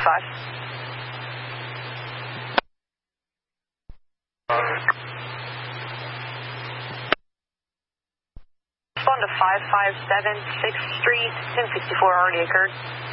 Respond to 557 6th Street, 1064 already occurred.